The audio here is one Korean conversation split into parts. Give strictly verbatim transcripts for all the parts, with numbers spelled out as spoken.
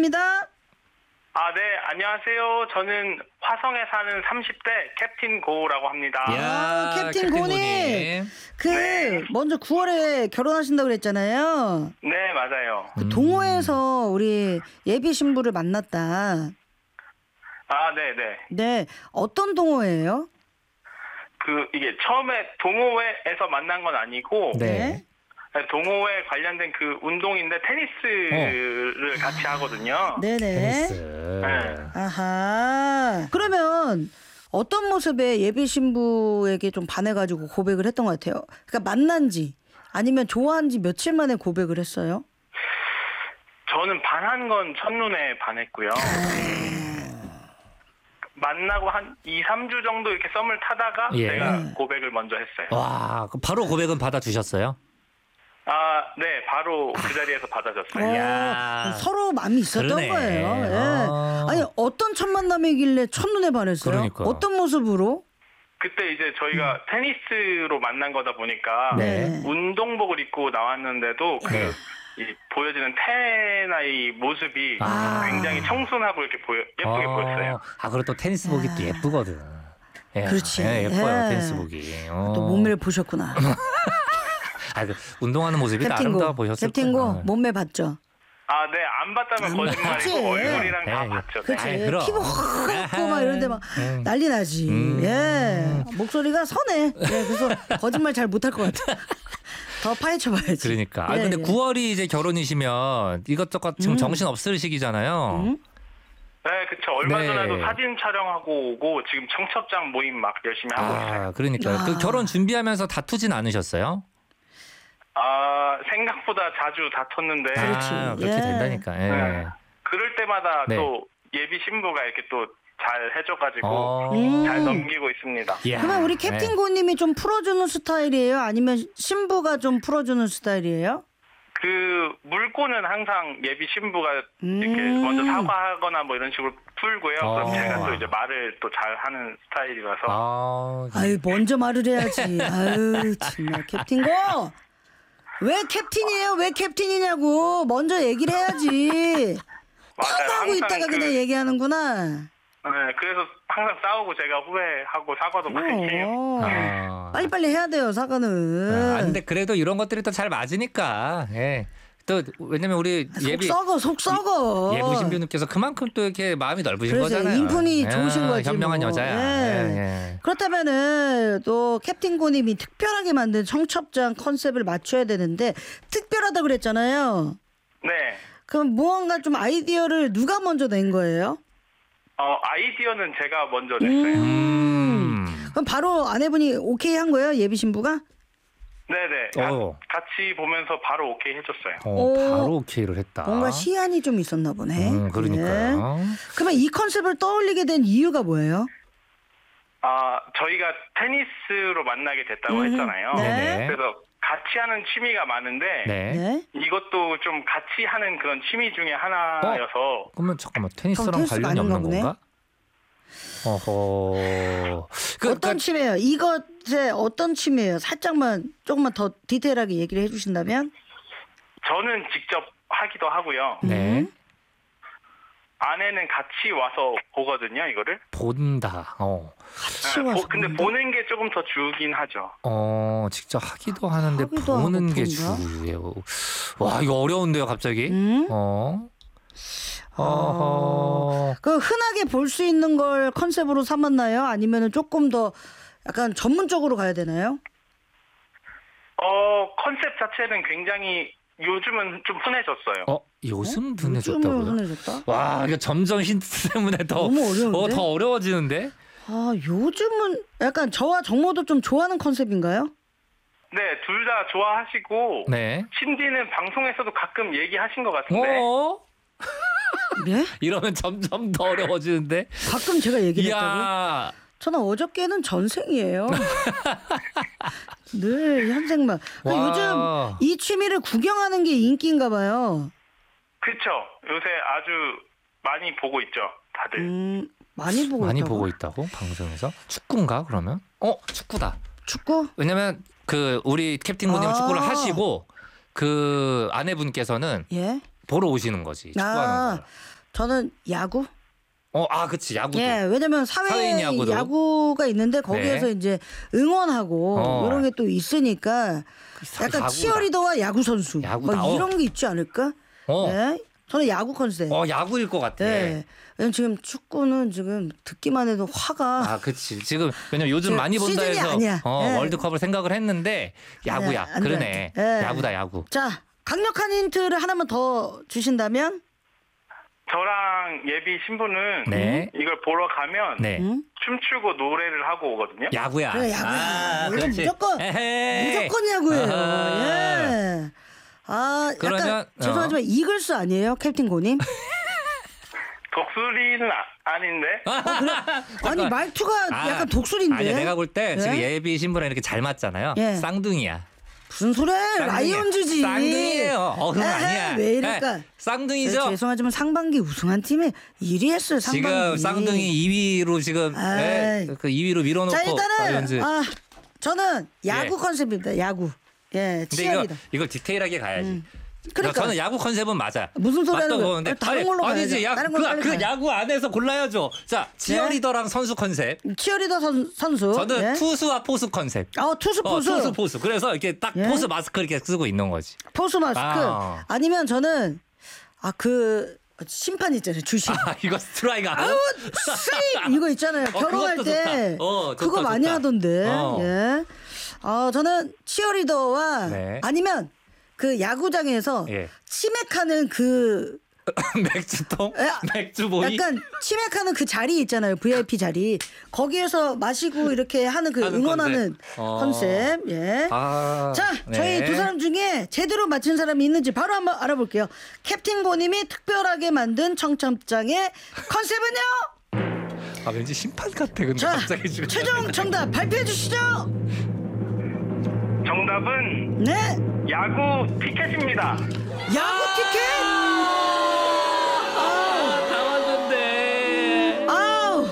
나오셨습니다. 아, 네, 안녕하세요. 저는 화성에 사는 삼십 대 캡틴 고라고 합니다. 아, 캡틴 고님. 그 네. 먼저 구월에 결혼하신다고 그랬잖아요. 네, 맞아요. 그 동호회에서 우리 예비 신부를 만났다. 아, 네, 네. 네, 어떤 동호회예요? 그 이게 처음에 동호회에서 만난 건 아니고 네. 동호회 관련된 그 운동인데 테니스를 어. 같이 하거든요. 네네. 테니스. 네. 아하. 그러면 어떤 모습에 예비 신부에게 좀 반해가지고 고백을 했던 것 같아요? 그러니까 만난지 아니면 좋아한지 며칠 만에 고백을 했어요? 저는 반한 건 첫눈에 반했고요. 만나고 한 이, 삼 주 정도 이렇게 썸을 타다가 예. 제가 고백을 먼저 했어요. 와, 바로 고백은 받아주셨어요? 아, 네, 바로 그 자리에서 받아줬어요. 어, 야. 서로 마음이 있었던 그러네. 거예요. 예. 아. 아니 어떤 첫 만남이길래 첫눈에 반했어요? 그러니까. 어떤 모습으로? 그때 이제 저희가 음. 테니스로 만난 거다 보니까 네. 운동복을 입고 나왔는데도 그 네. 이 보여지는 태나의 모습이 아. 굉장히 청순하고 이렇게 보여 예쁘게 어. 보였어요. 아, 그리고 또 테니스복이 또 예쁘거든. 예. 그렇지. 예, 예뻐요, 예. 테니스복이. 어. 또 몸매를 보셨구나. 아, 그 운동하는 모습이 또 아름다워 보였을 거예요. 캡틴고 몸매 봤죠? 아, 네, 안 봤다면 봤지. 거짓말이고 얼굴이랑 다 네. 봤죠. 네. 그렇지. 아이, 그럼. 피부 확고 막 이런데 막 음. 난리 나지. 음. 예. 목소리가 선해. 예. 그래서 거짓말 잘 못할 것 같아. 더 파헤쳐봐야지. 그러니까. 아, 예, 근데 예. 구월이 이제 결혼이시면 이것저것 지금 음. 정신 없을 시기잖아요. 음? 네, 그쵸. 얼마 네. 전에도 사진 촬영하고 오고 지금 청첩장 모임 막 열심히 하고 있어요. 아, 그러니까 야. 그 결혼 준비하면서 다투진 않으셨어요? 아, 생각보다 자주 다퉜는데 그렇지. 아, 그렇게 예. 된다니까. 예. 네. 그럴 때마다 네. 또 예비 신부가 이렇게 또 잘 해줘가지고 어. 음. 잘 넘기고 있습니다. 이야. 그러면 우리 캡틴 네. 고님이 좀 풀어주는 스타일이에요? 아니면 신부가 좀 풀어주는 스타일이에요? 그 물고는 항상 예비 신부가 이렇게 음. 먼저 사과하거나 뭐 이런 식으로 풀고요. 어. 그럼 제가 또 이제 말을 또 잘하는 스타일이라서 아, 아유 먼저 말을 해야지. 아유 정말 캡틴고 왜 캡틴이에요? 왜 캡틴이냐고 먼저 얘기를 해야지. 맞아요. 하고 항상 있다가 그- 그냥 얘기하는구나. 네, 그래서 항상 싸우고 제가 후회하고 사과도 많이 해요. 어. 아. 빨리빨리 해야 돼요 사과는. 아, 근데 그래도 이런 것들이 또 잘 맞으니까. 예. 또 왜냐면 우리 속 예비 썩어 속 썩어. 예부 신부님께서 그만큼 또 이렇게 마음이 넓으신 그래서 거잖아요. 인품이 예, 좋으신 거지. 현명한 뭐. 여자야. 예. 예, 예. 그렇다면은 또 캡틴 고님이 특별하게 만든 청첩장 컨셉을 맞춰야 되는데 특별하다 그랬잖아요. 네. 그럼 무언가 좀 아이디어를 누가 먼저 낸 거예요? 어, 아이디어는 제가 먼저 냈어요. 음. 그럼 바로 아내분이 오케이 한 거예요? 예비 신부가? 네네. 가- 어. 같이 보면서 바로 오케이 해줬어요. 어, 오. 바로 오케이를 했다. 뭔가 시안이 좀 있었나 보네. 음, 그러니까요. 네. 그러면 이 컨셉을 떠올리게 된 이유가 뭐예요? 아, 저희가 테니스로 만나게 됐다고 음, 했잖아요. 네. 네네. 그래서 같이 하는 취미가 많은데 네. 네. 이것도 좀 같이 하는 그런 취미 중에 하나여서 그러면 잠깐만 테니스랑 그럼 테니스가 관련이 아닌가 없는 보네? 건가? 어허. 그, 어떤 그, 취미예요? 이것의 어떤 취미예요? 살짝만 조금만 더 디테일하게 얘기를 해주신다면? 저는 직접 하기도 하고요. 네. 음. 아내는 같이 와서 보거든요, 이거를. 본다. 어. 같이 네, 와서 보- 근데 본다? 보는 게 조금 더 주긴 하죠. 어, 직접 하기도 하는데 하기도 보는 하고 게 본다? 주예요. 와, 이거 어려운데요, 갑자기? 음? 어. 어허. 그 흔하게 볼 수 있는 걸 컨셉으로 삼았나요? 아니면은 조금 더 약간 전문적으로 가야 되나요? 어, 컨셉 자체는 굉장히 요즘은 좀 흔해졌어요. 어, 요즘 요즘은 둔해졌다고요? 흔해졌다? 와, 이거 점점 힌트 때문에 더, 너무 어려운데? 어, 더 어려워지는데? 아 요즘은 약간 저와 정모도 좀 좋아하는 컨셉인가요? 네, 둘 다 좋아하시고 네. 신디는 방송에서도 가끔 얘기하신 것 같은데. 어? 네? 이러면 점점 더 어려워지는데? 가끔 제가 얘기를 했다고? 이야. 저는 어저께는 전생이에요. 늘 현생만. 그러니까 와. 요즘 이 취미를 구경하는 게 인기인가 봐요. 그쵸. 요새 아주 많이 보고 있죠, 다들. 음, 많이 보고 많이 있다고? 보고 있다고? 방송에서? 축구인가 그러면? 어, 축구다. 축구? 왜냐면 그 우리 캡틴 고님 아. 축구를 하시고 그 아내분께서는 예. 보러 오시는 거지. 축구하는 아, 걸. 저는 야구. 어, 아, 그치 야구도. 예, 왜냐면 사회 사회인 야구도. 야구가 있는데 거기에서 네. 이제 응원하고 어. 이런 게 또 있으니까 약간 야구다. 치어리더와 야구 선수 야구 뭐 나오. 이런 게 있지 않을까? 어. 예, 저는 야구 컨셉. 어, 야구일 것 같아. 예. 왜냐면 지금 축구는 지금 듣기만 해도 화가 아, 그치. 지금 왜냐면 요즘 지금 많이 본다 시즌이 해서 아니야. 어, 예. 월드컵을 생각을 했는데 야구야. 네, 안 돼, 그러네. 안 돼. 예. 야구다, 야구. 자, 강력한 힌트를 하나만 더 주신다면? 저랑 예비 신부는 네. 이걸 보러 가면 네. 음? 춤추고 노래를 하고 오거든요. 야구야. 그래, 야구야. 아, 이건 그렇지. 무조건, 에헤이. 무조건 야구예요. 아하. 예. 아, 약간 그러면, 죄송하지만 어. 이글스 아니에요, 캡틴 고님? 독수리는 아, 아닌데. 아니 말투가 아, 약간 독수리인데. 아니 내가 볼 때 예? 지금 예비 신부랑 이렇게 잘 맞잖아요. 예. 쌍둥이야. 무슨 소리야? 쌍둥이야. 라이온즈지. 쌍둥이에요. 어, 그건 에헤, 아니야. 왜 이럴까? 예, 쌍둥이죠. 네, 죄송하지만 상반기 우승한 팀이 일 위 했어요. 상반기. 지금 쌍둥이 이 위로 지금 아이. 예, 그 이 위로 밀어놓고 자 일단은 라이온즈. 아 저는 야구 예. 컨셉입니다. 야구. 예, 근데 이거 치열이다. 이걸 디테일하게 가야지. 그러니까. 저는 야구 컨셉은 맞아. 무슨 소리 하는 맞다고 거야? 보는데 다른 아니, 걸로 아니지. 가야죠. 야, 다른 그, 걸로 빨리 그 가요. 야구 안에서 골라야죠. 자, 치어리더랑 선수 컨셉. 치어리더 선, 선수. 저는 예. 투수와 포수 컨셉. 아 투수 어, 포수. 투수 포수. 그래서 이렇게 딱 예? 포수 마스크 이렇게 쓰고 있는 거지. 포수 마스크. 아. 아니면 저는 아 그 심판 있잖아요. 주심. 아, 이거 스트라이크 알아? 아우 스윙 이거 있잖아요. 어, 결혼할 그것도 때 좋다. 어, 좋다, 그거 많이 좋다. 하던데. 어. 예. 어 저는 치어리더와 네. 아니면 그 야구장에서 예. 치맥하는 그 맥주통? 야, 맥주 보이? 약간 치맥하는 그 자리 있잖아요. 브이아이피 자리. 거기에서 마시고 이렇게 하는 그 하는 응원하는 컨셉. 어. 컨셉. 예. 아, 자, 저희 네. 두 사람 중에 제대로 맞힌 사람이 있는지 바로 한번 알아볼게요. 캡틴 고님이 특별하게 만든 청첩장의 컨셉은요? 아, 왠지 심판 같아. 근데 자, 갑자기 지금. 최종 정답 발표해 주시죠. 정답은 네, 야구 티켓입니다. 야구 티켓. 아, 다 왔는데. 아우,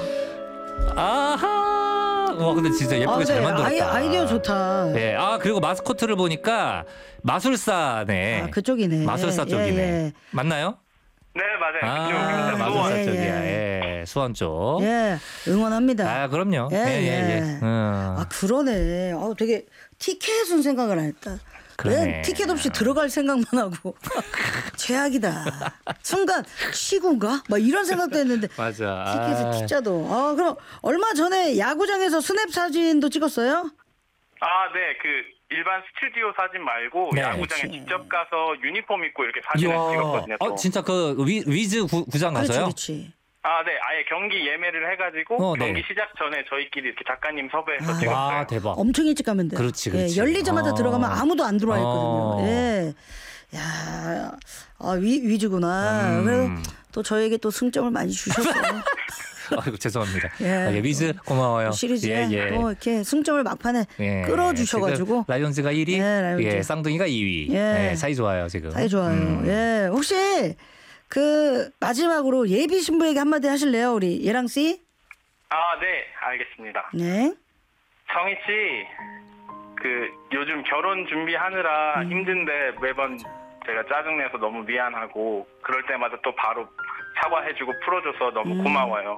아하. 와, 근데 진짜 예쁘게 아, 잘 네, 만들었다. 아이, 아이디어 좋다. 예. 아, 그리고 마스코트를 보니까 마술사네. 아, 그쪽이네. 마술사 예, 쪽이네. 예. 맞나요? 네, 맞아요. 아, 그쪽입니다. 마술사 예, 쪽이야. 예. 예. 수원 쪽. 예, 응원합니다. 아, 그럼요. 예, 예, 예, 예. 예. 음. 아 그러네. 아 되게 티켓은 생각을 안 했다. 그러네. 왜 티켓 없이 들어갈 생각만 하고 최악이다. 순간 시구인가? 막 이런 생각도 했는데 맞아. 티켓을 아. T자도. 아 그럼 얼마 전에 야구장에서 스냅 사진도 찍었어요? 아, 네. 그 일반 스튜디오 사진 말고 네. 야구장에 그렇지. 직접 가서 유니폼 입고 이렇게 사진을 이야. 찍었거든요. 또. 어, 진짜 그 위, 위즈 구, 구장 그렇지, 가서요? 그렇지. 아, 네. 아예 경기 예매를 해가지고 어, 네. 경기 시작 전에 저희끼리 이렇게 작가님 섭외해서 아. 찍었어요. 와, 대박. 엄청 일찍 가면 돼. 그렇지, 그렇지. 예, 열리자마자 어. 들어가면 아무도 안 들어와 있거든요. 어. 예. 야, 아, 위, 위주구나. 음. 그래도 또 저에게 또 승점을 많이 주셨어요. 아이고, 죄송합니다. 예. 아, 예, 위즈 고마워요. 시리즈에 예, 예. 또 이렇게 승점을 막판에 예. 끌어주셔가지고 지금 라이온즈가 일 위, 예, 라이온즈. 예, 쌍둥이가 이 위. 예. 예, 사이 좋아요 지금. 사이 좋아요. 음. 예, 혹시 그 마지막으로 예비 신부에게 한마디 하실래요, 우리 예랑 씨? 아, 네. 알겠습니다. 네. 정희 씨, 그 요즘 결혼 준비하느라 음. 힘든데 매번 제가 짜증내서 너무 미안하고 그럴 때마다 또 바로 사과해주고 풀어줘서 너무 음. 고마워요.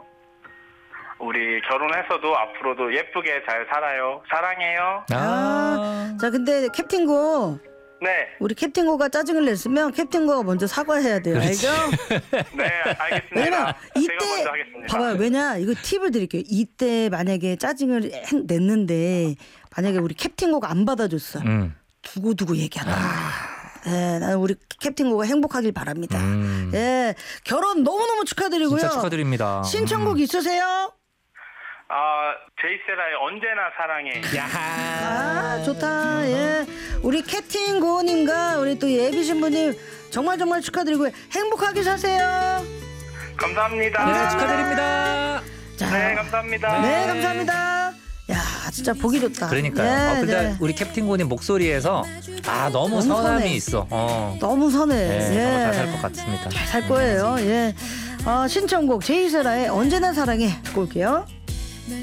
우리 결혼해서도 앞으로도 예쁘게 잘 살아요. 사랑해요. 아, 아, 자, 근데 캡틴고 네, 우리 캡틴고가 짜증을 냈으면 캡틴고가 먼저 사과해야 돼요. 그렇지. 알죠? 네, 알겠습니다. 왜냐면 제가 먼저 이때 하겠습니다. 봐봐요. 왜냐 이거 팁을 드릴게요. 이때 만약에 짜증을 했- 냈는데 만약에 우리 캡틴고가 안 받아줬어. 음. 두고두고 얘기하라. 예, 나는 우리 캡틴고가 행복하길 바랍니다. 음. 예, 결혼 너무너무 축하드리고요. 진짜 축하드립니다. 신청곡 있으세요? 아, 제이세라의 언제나 사랑해. 음. 야하. 아, 좋다. 예. 우리 캡틴고님과 우리 또 예비 신부님 정말 정말 축하드리고요. 행복하게 사세요. 감사합니다. 네, 감사합니다. 축하드립니다. 자, 네, 감사합니다. 네, 감사합니다. 야, 진짜 보기 좋다. 그러니까요. 예, 어, 근데 네. 우리 캡틴고님 목소리에서 아 너무, 너무 선함이 선해. 있어. 어. 너무 선해. 네, 예. 너무 잘 살 것 같습니다. 잘 살 거예요. 예. 어, 신청곡 제이세라의 언제나 사랑해 듣고 올게요.